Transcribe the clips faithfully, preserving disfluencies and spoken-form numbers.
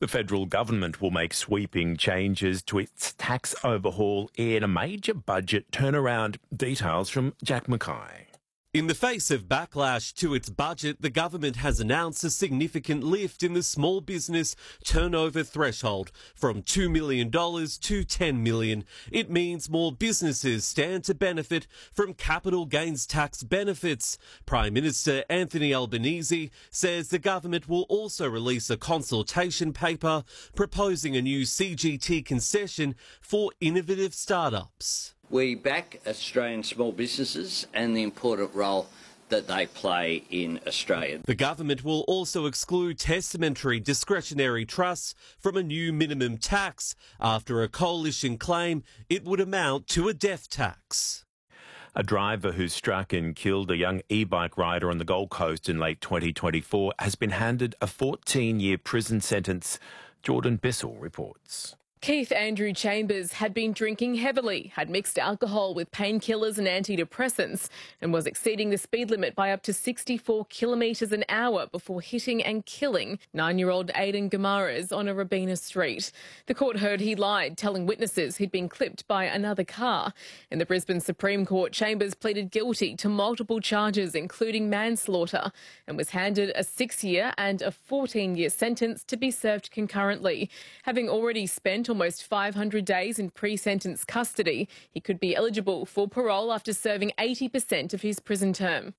The federal government will make sweeping changes to its tax overhaul in a major budget turnaround. Details from Jack Mackay. In the face of backlash to its budget, the government has announced a significant lift in the small business turnover threshold from two million dollars to ten million dollars. It means more businesses stand to benefit from capital gains tax benefits. Prime Minister Anthony Albanese says the government will also release a consultation paper proposing a new C G T concession for innovative startups. We back Australian small businesses and the important role that they play in Australia. The government will also exclude testamentary discretionary trusts from a new minimum tax after a coalition claim it would amount to a death tax. A driver who struck and killed a young e-bike rider on the Gold Coast in late twenty twenty-four has been handed a fourteen-year prison sentence. Jordan Bissell reports. Keith Andrew Chambers had been drinking heavily, had mixed alcohol with painkillers and antidepressants, and was exceeding the speed limit by up to sixty-four kilometres an hour before hitting and killing nine-year-old Aidan Gamares on a Robina street. The court heard he lied, telling witnesses he'd been clipped by another car. In the Brisbane Supreme Court, Chambers pleaded guilty to multiple charges, including manslaughter, and was handed a six-year and a fourteen-year sentence to be served concurrently. Having already spent almost five hundred days in pre-sentence custody, he could be eligible for parole after serving eighty percent of his prison term.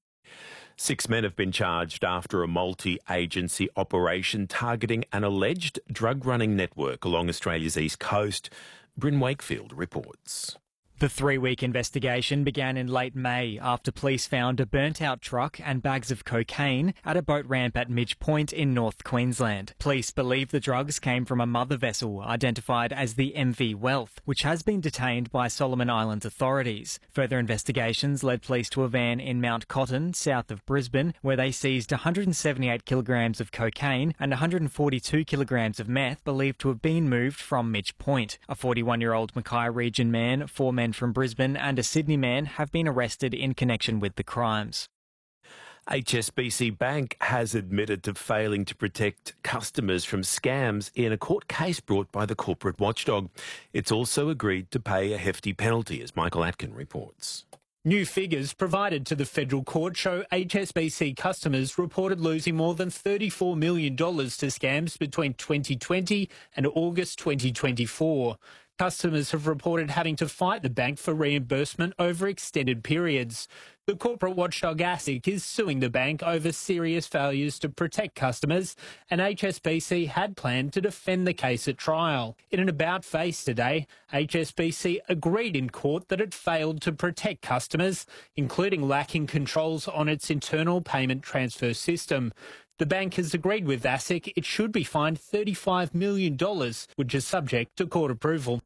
Six men have been charged after a multi-agency operation targeting an alleged drug-running network along Australia's east coast. Bryn Wakefield reports. The three-week investigation began in late May after police found a burnt-out truck and bags of cocaine at a boat ramp at Midge Point in North Queensland. Police believe the drugs came from a mother vessel identified as the M V Wealth, which has been detained by Solomon Islands authorities. Further investigations led police to a van in Mount Cotton, south of Brisbane, where they seized one hundred seventy-eight kilograms of cocaine and one hundred forty-two kilograms of meth believed to have been moved from Midge Point. A forty-one-year-old Mackay region man, four men from Brisbane and a Sydney man have been arrested in connection with the crimes. H S B C Bank has admitted to failing to protect customers from scams in a court case brought by the corporate watchdog. It's also agreed to pay a hefty penalty, as Michael Atkin reports. New figures provided to the federal court show H S B C customers reported losing more than thirty-four million dollars to scams between twenty twenty and August twenty twenty-four. Customers have reported having to fight the bank for reimbursement over extended periods. The corporate watchdog ASIC is suing the bank over serious failures to protect customers, and H S B C had planned to defend the case at trial. In an about-face today, H S B C agreed in court that it failed to protect customers, including lacking controls on its internal payment transfer system. The bank has agreed with ASIC it should be fined thirty-five million dollars, which is subject to court approval.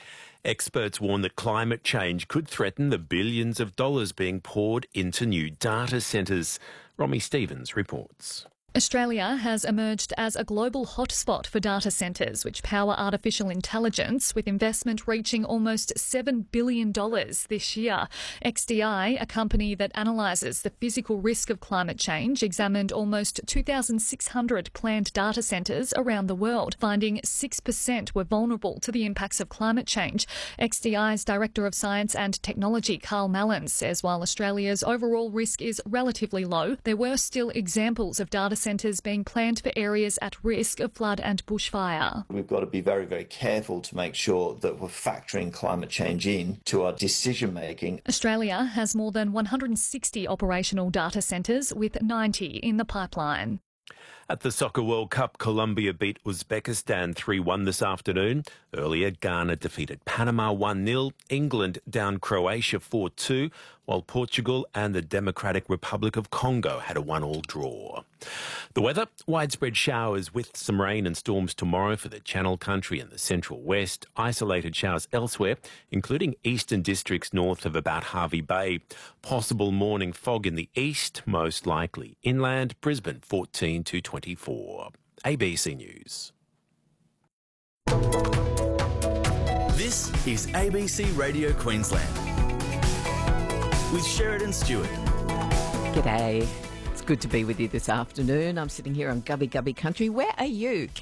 Experts warn that climate change could threaten the billions of dollars being poured into new data centres. Romy Stevens reports. Australia has emerged as a global hotspot for data centres, which power artificial intelligence, with investment reaching almost seven billion dollars this year. X D I, a company that analyses the physical risk of climate change, examined almost two thousand six hundred planned data centres around the world, finding six percent were vulnerable to the impacts of climate change. X D I's Director of Science and Technology, Carl Mallon, says while Australia's overall risk is relatively low, there were still examples of data centres being planned for areas at risk of flood and bushfire. We've got to be very, very careful to make sure that we're factoring climate change in to our decision making. Australia has more than one hundred sixty operational data centres, with ninety in the pipeline. At the Soccer World Cup, Colombia beat Uzbekistan three one this afternoon. Earlier, Ghana defeated Panama one nil. England down Croatia four two, while Portugal and the Democratic Republic of Congo had a one all draw. The weather, widespread showers with some rain and storms tomorrow for the Channel Country and the Central West. Isolated showers elsewhere, including eastern districts north of about Hervey Bay. Possible morning fog in the east, most likely. Inland, Brisbane fourteen to twenty-four. A B C News. This is A B C Radio Queensland with Sheridan Stewart. G'day. It's good to be with you this afternoon. I'm sitting here on Gubby Gubby Country. Where are you?